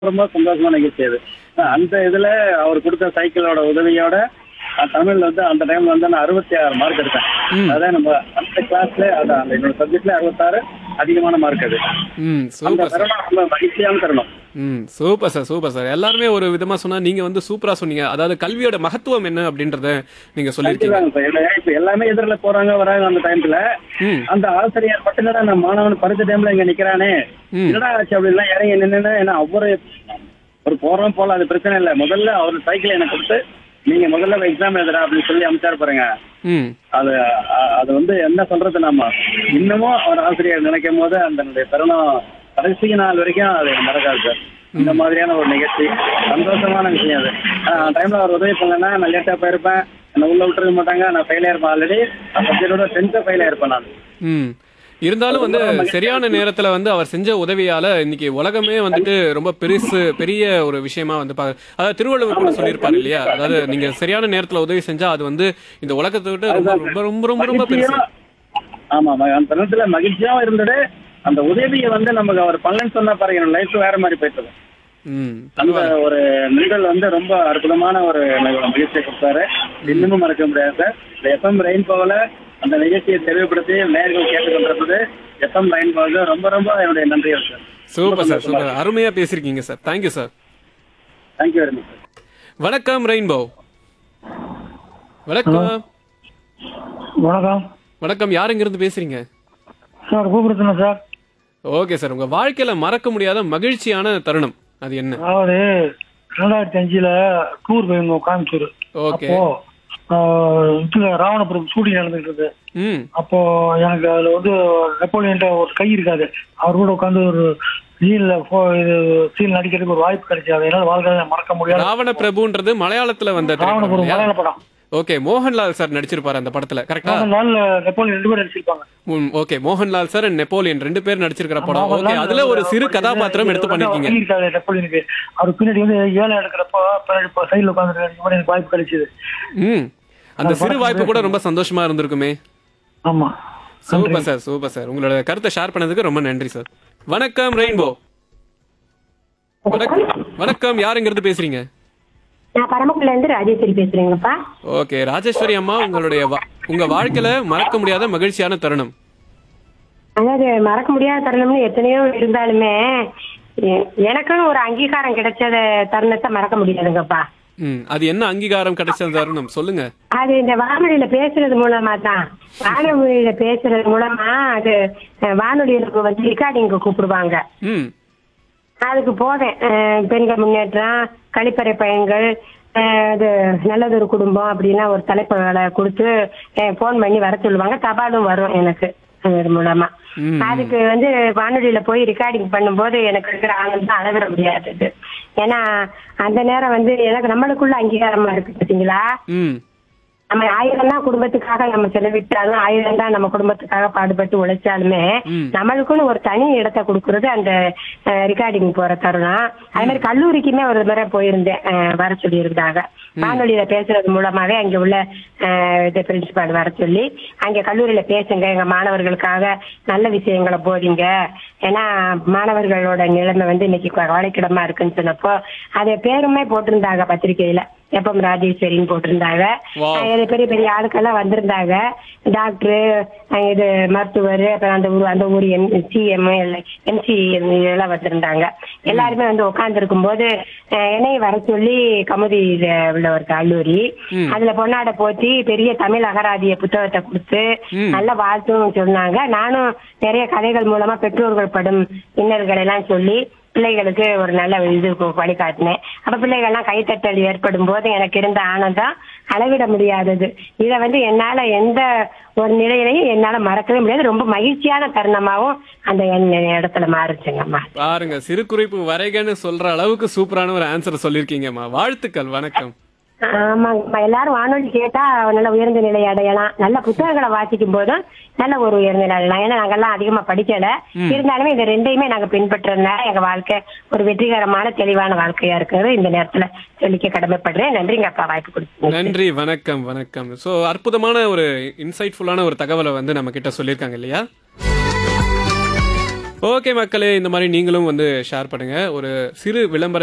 ரொம்ப சந்தோஷமான நிகழ்ச்சி அது. அந்த இதுல அவர் கொடுத்த சைக்கிளோட உதவியோட தமிழ்ல வந்து அந்த டைம்ல வந்து நான் 66 மார்க் எடுத்தேன். ம். அதான் நம்ம அந்த கிளாஸ்ல அதான் அந்த என்னோட சப்ஜெக்ட்ல 66 அதிகமான மார்க் அது. ம் அந்த சூப்பர் சார். தருணம் ரொம்ப மகிழ்ச்சியான தருணம். Super sir, super sir. எல்லாருமே ஒரு விதமா சொன்னா நீங்க வந்து சூப்பரா சொன்னீங்க. அதாவது கல்வியோட மகத்துவம் என்ன அப்படின்றத நீங்க சொல்லியிருக்கீங்க. கண்டிப்பாங்க சார். ஏன்னா இப்ப எல்லாமே எதிரில போறாங்க வராங்க அந்த டைம்ல. ம் அந்த ஆசிரியர் மட்டும் என்னடா நான் மாணவன் பரிசு டைம்ல இங்க நிக்கிறானே ம் என்னடா ஆச்சு அப்படின்னா இறங்கி நின்று ஏன்னா அவரு ஒரு போறோம் போல அது பிரச்சனை இல்லை. முதல்ல அவர் சைக்கிள் எனக்கு கொடுத்து நீங்க முதல்ல எக்ஸாம் எழுதுறா அப்படின்னு சொல்லி அனுப்பிச்சாரு பாருங்க. ம் அது அது வந்து என்ன சொல்றது நாம இன்னமும் அவர் ஆசிரியர் நினைக்கும் போது அந்த தருணம் கடைசி நாள் வரைக்கும் அது மறக்காது சார். இந்த மாதிரியான ஒரு நிகழ்ச்சி சந்தோஷமான விஷயம் அது. டைம்ல அவர் உதவி பண்ணலன்னா நான் லேட்டா போயிருப்பேன். என்ன உள்ள விட்டுருக்க மாட்டாங்க. நான் ஃபெயில் ஆயிருப்பேன். ஆல்ரெடி சப்ஜெக்டோட 10th ஃபெயில் ஆயிருப்பேன் நான். ம் இருந்தாலும் வந்து சரியான நேரத்துல வந்து அவர் செஞ்ச உதவியால இன்னைக்கு உலகமே வந்துட்டு ரொம்ப பெரிய ஒரு விஷயமா வந்து அதாவது திருவள்ளுவர் கூட சொல்லியிருப்பாரு இல்லையா? அதாவது நீங்க சரியான நேரத்துல உதவி செஞ்சா அது வந்து இந்த உலகத்தை விட்டு ரொம்ப ரொம்ப ரொம்ப ரொம்ப ரொம்ப பெருசு. ஆமா அந்த தருணத்துல மகிழ்ச்சியாவும் இருந்தது. அந்த உதவியை வந்து நமக்கு அவர் பண்ணலன்னு சொன்னா பாருங்க என் லைஃப் வேற மாதிரி போயிட்டு. அந்த ஒரு நிகழ் வந்து ரொம்ப அற்புதமான ஒரு மகிழ்ச்சியை கொடுத்தாரு. இன்னமும் மறக்க முடியாது சார். இந்த எஃப்எம் ரெயின்போவில் அந்த நிகழ்ச்சியை தெளிவுபடுத்தி நேர்கள் கேட்டுக்கொண்டிருப்பது எஃப்எம் ரெயின்போவுக்கு ரொம்ப ரொம்ப என்னுடைய நன்றி சார். Super sir, super. அருமையா பேசிருக்கீங்க sir. Thank you sir. Thank you very much sir. வணக்கம் ரெயின்போ. வணக்கம். வணக்கம் வணக்கம். யாருங்க இருந்து பேசுறீங்க? சார் கூப்பிடுறேன் சார். Okay sir. உங்க வாழ்க்கையில மறக்க முடியாத மகிழ்ச்சியான தருணம் அது என்ன? அதாவது 2005 டூர் போயிருந்தோம் கோயம்புத்தூர். ஓகே. அப்போ இதுல ராவணபுரம் ஷூட்டிங் நடந்துட்டு இருக்கு. ம் அப்போ எனக்கு அதுல வந்து நெப்போலியன் ஒரு கை இருக்காது. அவர் கூட உட்காந்து ஒரு சீன் நடிக்கிறதுக்கு ஒரு வாய்ப்பு கிடைச்சாது. என்னால வாழ்க்கையில மறக்க முடியாது. ராவண பிரபுன்றது மலையாளத்துல வந்த ராவணபுரம் திரைப்படம். மலையாள படம். ஓகே. மோகன்லால் சார் நடிச்சிருப்பாரு அந்த படத்துல, கரெக்டா? நெப்போலியன் 2 பேர் நடிச்சிருப்பாங்க. Okay. Mohanlal sir and Napoleon 2 பேர் நடிச்சிருக்கிற படம். ஓகே. அதுல ஒரு சிறு கதாபாத்திரம் எடுத்து பண்ணிருக்கீங்க. கை இருக்காது நெப்போலியனுக்கு. அவர் பின்னாடி வந்து ஏழை எடுக்கிறப்போ சைட்ல உட்காந்து எனக்கு வாய்ப்பு கிடைச்சது. அந்த சிறு வாய்ப்பு கூட ரொம்ப சந்தோஷமா இருந்திருக்குமே. ஆமா. Super sir, super sir. உங்களோட கருத்தை ஷேர் பண்ணதுக்கு ரொம்ப நன்றி சார். வணக்கம் ரெயின்போ. வணக்கம். யாருங்கிறது பேசுறீங்க? நான் பரமக்குடில இருந்து ராஜேஸ்வரி பேசுறேங்கப்பா. ஓகே. ராஜேஸ்வரி அம்மா, உங்க வாழ்க்கையில மறக்க முடியாத மகிழ்ச்சியான தருணம். அதாவது மறக்க முடியாத தருணம்னு எத்தனையோ இருந்தாலுமே எனக்குன்னு ஒரு அங்கீகாரம் கிடைச்ச தருணத்தை மறக்க முடியாதுங்கப்பா. அது என்ன அங்கீகாரம் கிடைச்ச தருணம் சொல்லுங்க. அது இந்த வானொலியில பேசுறது மூலமா தான். வானொலியில பேசுறது மூலமா அது வானொலியில வந்து ரெக்கார்டிங்க்கு கூப்பிடுவாங்க. அதுக்கு போவேன். பெண்கள் முன்னேற்றம், கழிப்பறை பயன்கள், இது நல்லதொரு குடும்பம் அப்படின்னா ஒரு தலைப்புகளை கொடுத்து போன் பண்ணி வர சொல்லுவாங்க. தபாலும் வரும் எனக்கு அது மூலமா. அதுக்கு வந்து வானொலியில போய் ரெக்கார்டிங் பண்ணும்போது எனக்கு இருக்கிற ஆனந்தம் அளவிட முடியாதது. ஏன்னா அந்த நேரம் வந்து எனக்கு நம்மளுக்குள்ள அங்கீகாரமா இருக்கு பாத்தீங்களா. நம்ம 1000 தான் குடும்பத்துக்காக நம்ம செலவிட்டாலும் 1000 தான் நம்ம குடும்பத்துக்காக பாடுபட்டு உழைச்சாலுமே நம்மளுக்குன்னு ஒரு தனி இடத்தை கொடுக்கறது அந்த ரெக்கார்டிங் போற தருணம். அதே மாதிரி கல்லூரிக்குமே ஒரு முறை போயிருந்தேன். வர சொல்லி இருந்தாங்க. வானொலியில பேசுறது மூலமாவே அங்க உள்ள பிரின்சிபால் வர சொல்லி அங்க கல்லூரியில பேசுங்க, எங்க மாணவர்களுக்காக நல்ல விஷயங்களை போதிங்க. ஏன்னா மாணவர்களோட நிலைமை வந்து இன்னைக்கு கவலைக்கிடமா இருக்குன்னு சொன்னப்போ அது பேருமே போட்டிருந்தாங்க பத்திரிகையில. எப்பம் ராஜேஸ்வரின்னு போட்டிருந்தாங்க. பெரிய பெரிய ஆளுக்கெல்லாம் வந்திருந்தாங்க. டாக்டரு, இது மருத்துவர், அப்புறம் அந்த ஊர் சிஎம், எம்சி எல்லாம் வந்திருந்தாங்க. எல்லாருமே வந்து உட்கார்ந்து இருக்கும் போது என்னைய வர சொல்லி கமுதியில உள்ள ஒரு கல்லூரி அதுல பொன்னாடை போத்தி பெரிய தமிழ் அகராதிய புத்தகத்தை கொடுத்து நல்ல வாழ்த்தும் சொன்னாங்க. நானும் நிறைய கதைகள் மூலமா பெற்றோர்கள் படும் இன்னல்களை எல்லாம் சொல்லி பிள்ளைகளுக்கு ஒரு நல்ல இது வழிகாட்டினேன். அப்ப பிள்ளைகள்லாம் கைத்தட்டல் ஏற்படும் போது எனக்கு இருந்த ஆனந்தம் அளவிட முடியாதது. இதை வந்து என்னால எந்த ஒரு நிலையிலையும் என்னால மறக்கவே முடியாது. ரொம்ப மகிழ்ச்சியான தருணமாவும் அந்த இடத்துல மாறுச்சுங்கம்மா. பாருங்க, சிறு குறிப்பு வரைகன்னு சொல்ற அளவுக்கு சூப்பரான ஒரு ஆன்சர் சொல்லிருக்கீங்கம்மா. வாழ்த்துக்கள். வணக்கம். ஆமாங்கம்மா. எல்லாரும் வானொலி கேட்டா நல்ல உயர்ந்த நிலை அடையலாம். நல்ல புத்தகங்களை வாசிக்கும் போதும் நல்ல ஒரு உயர்ந்த நிலை அடையலாம். ஏன்னா நாங்கெல்லாம் அதிகமா படிக்கல. இருந்தாலுமே இந்த ரெண்டையுமே நாங்க பின்பற்றதுனால எங்க வாழ்க்கை ஒரு வெற்றிகரமான தெளிவான வாழ்க்கையா இருக்கிறது இந்த நேரத்துல சொல்லிக்க கடமைப்படுறேன். நன்றிங்க அப்பா, வாய்ப்பு கொடுத்து. நன்றி. வணக்கம். வணக்கம். சோ அற்புதமான ஒரு இன்சைட்ஃபுல்லான ஒரு தகவலை வந்து நம்ம கிட்ட சொல்லியிருக்காங்க இல்லையா? ஓகே மக்களே, இந்த மாதிரி நீங்களும் வந்து ஷேர் பண்ணுங்க. ஒரு சிறு விளம்பர